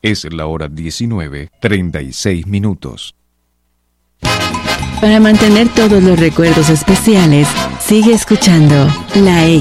Es la hora 19:36. Para mantener todos los recuerdos especiales, sigue escuchando La X.